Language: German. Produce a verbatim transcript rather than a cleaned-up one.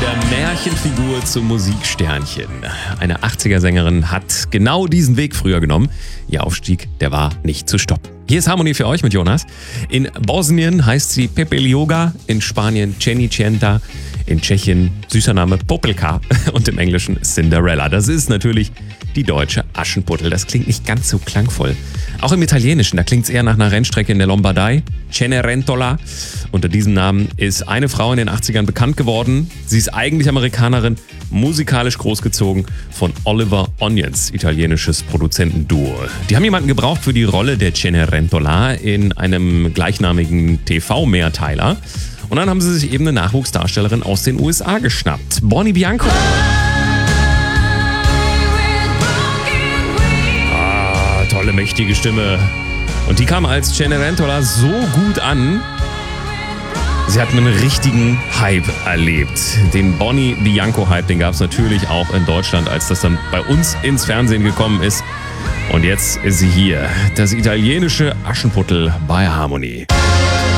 der Märchenfigur zum Musiksternchen. Eine achtziger-Sängerin hat genau diesen Weg früher genommen. Ihr Aufstieg, der war nicht zu stoppen. Hier ist Harmonie für euch mit Jonas. In Bosnien heißt sie Pepe Ljoga, in Spanien Cenicienta, in Tschechien süßer Name Popelka und im Englischen Cinderella. Das ist natürlich die deutsche Aschenputtel. Das klingt nicht ganz so klangvoll. Auch im Italienischen, da klingt es eher nach einer Rennstrecke in der Lombardei. Cenerentola. Unter diesem Namen ist eine Frau in den achtzigern bekannt geworden. Sie ist eigentlich Amerikanerin, musikalisch großgezogen von Oliver Onions, italienisches Produzentenduo. Die haben jemanden gebraucht für die Rolle der Cenerentola in einem gleichnamigen T V-Mehrteiler. Und dann haben sie sich eben eine Nachwuchsdarstellerin aus den U S A geschnappt. Bonnie Bianco. Ah, tolle, mächtige Stimme. Und die kam als Cenerentola so gut an. Sie hat einen richtigen Hype erlebt. Den Bonnie Bianco-Hype, den gab es natürlich auch in Deutschland, als das dann bei uns ins Fernsehen gekommen ist. Und jetzt ist sie hier. Das italienische Aschenputtel bei Harmonie.